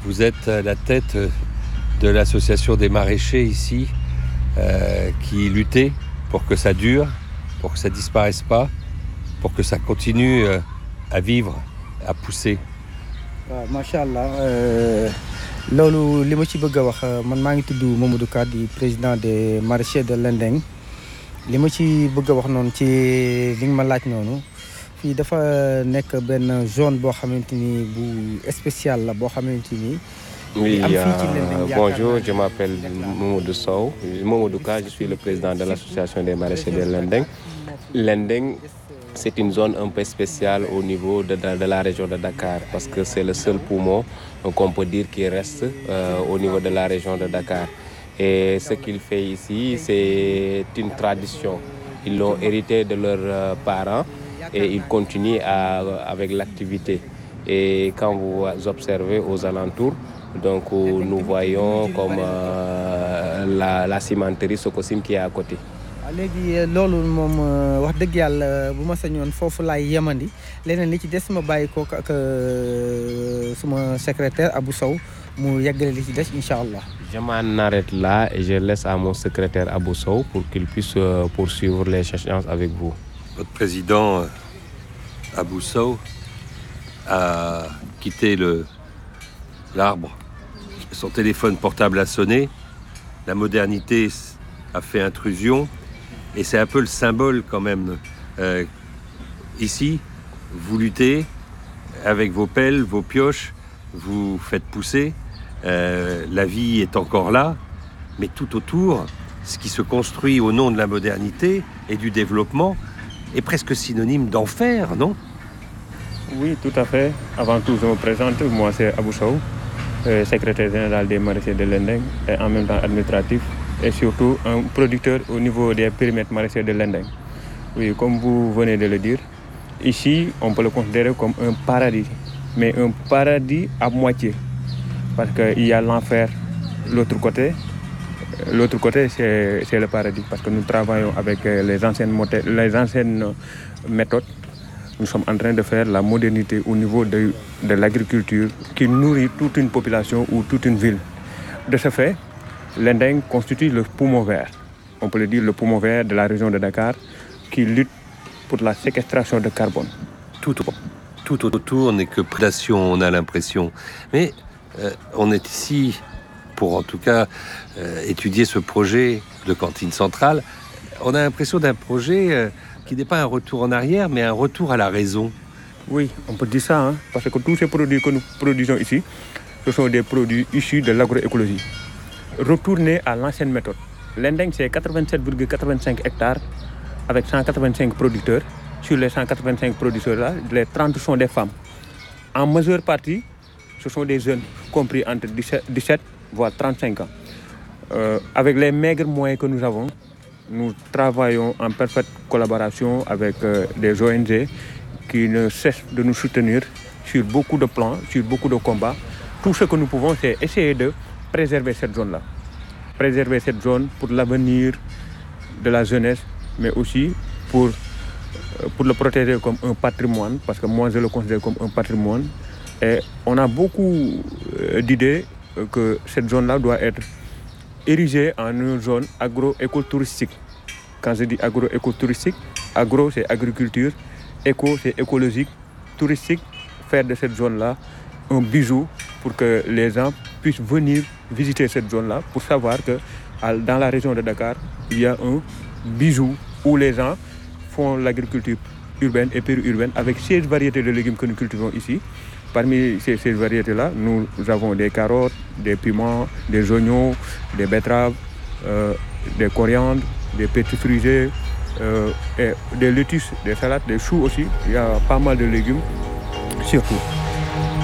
Vous êtes à la tête de l'association des maraîchers ici, qui luttait pour que ça dure, pour que ça disparaisse pas, pour que ça continue à vivre, à pousser. waaw macha allah loolu li ma ci bëgg a wax man maa ngi tudd Mamadou Ka di président des maraîchers de Lendeng li ma ci bëgg a wax noonu ci li nga ma laaj noonu fii dafa nekk benn zone boo xamante ni bu spécial la boo xamante ni. Oui, bonjour, je m'appelle Mamadou Sow. Mamadou Ka, je suis le président de l'association des maraîchers de Lendeng. Lendeng, c'est une zone un peu spéciale au niveau de la région de Dakar parce que c'est le seul poumon qu'on peut dire qui reste au niveau de la région de Dakar. Et ce qu'il fait ici, c'est une tradition. Ils l'ont hérité de leurs parents et ils continuent avec l'activité. Et quand vous observez aux alentours, donc nous voyons comme la cimenterie Sococim qui est à côté. léegi loolu moom wax dëgg yàlla bu ma sañoon foofu laay yemandi leneen li ci des ma bàyyi ko ak suma secrétaire Abou Sow mu yeggale li ci des incha allah. Je m'en arrête là et je laisse à mon secrétaire Abou Sow pour qu'il puisse poursuivre les échanges avec vous. Votre président Abou Sow a quitté l'arbre. Son téléphone portable a sonné. La modernité a fait intrusion. Et c'est un peu le symbole quand même. Ici, vous luttez avec vos pelles, vos pioches, vous faites pousser. La vie est encore là. Mais tout autour, ce qui se construit au nom de la modernité et du développement est presque synonyme d'enfer, non ? Oui, tout à fait. Avant tout, je me présente. Moi, c'est Abou Sow, secrétaire général des maraîchers de Lendeng et en même temps administratif. Et surtout un producteur au niveau des périmètres maraîchers de Lendeng. Oui, comme vous venez de le dire, ici, on peut le considérer comme un paradis, mais un paradis à moitié. Parce qu'il y a l'enfer, l'autre côté. L'autre côté, c'est le paradis, parce que nous travaillons avec les anciennes méthodes. Nous sommes en train de faire la modernité au niveau de l'agriculture qui nourrit toute une population ou toute une ville. De ce fait, Lendeng constitue le poumon vert, on peut le dire le poumon vert de la région de Dakar, qui lutte pour la séquestration de carbone. Tout autour n'est que prédation, on a l'impression. Mais on est ici pour en tout cas étudier ce projet de cantine centrale. On a l'impression d'un projet qui n'est pas un retour en arrière, mais un retour à la raison. Oui, on peut dire ça, parce que tous ces produits que nous produisons ici, ce sont des produits issus de l'agroécologie. Retourner à l'ancienne méthode. Lendeng, c'est 87,85 hectares avec 185 producteurs. Sur les 185 producteurs-là, les 30 sont des femmes. En majeure partie, ce sont des jeunes, compris entre 17 voire 35 ans. Avec les maigres moyens que nous avons, nous travaillons en parfaite collaboration avec des ONG qui ne cessent de nous soutenir sur beaucoup de plans, sur beaucoup de combats. Tout ce que nous pouvons, c'est essayer de préserver cette zone-là. Préserver cette zone pour l'avenir de la jeunesse, mais aussi pour le protéger comme un patrimoine, parce que moi je le considère comme un patrimoine. Et on a beaucoup d'idées que cette zone-là doit être érigée en une zone agro-écotouristique. Quand je dis agro-écotouristique, agro c'est agriculture, éco c'est écologique, touristique, faire de cette zone-là un bijou pour que les gens puissent venir visiter cette zone-là pour savoir que dans la région de Dakar, il y a un bijou où les gens font l'agriculture urbaine et périurbaine avec 16 variétés de légumes que nous cultivons ici. Parmi ces variétés-là, nous avons des carottes, des piments, des oignons, des betteraves, des coriandres, des petits fruits, et des lettuces, des salades, des choux aussi. Il y a pas mal de légumes, surtout.